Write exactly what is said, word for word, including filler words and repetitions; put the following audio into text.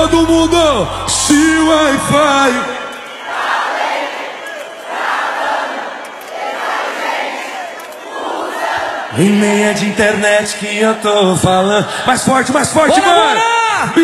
todo mundo, se Wi-Fi. E nem é de internet que eu tô falando. Mais forte, mais forte, bora, mano. Bora!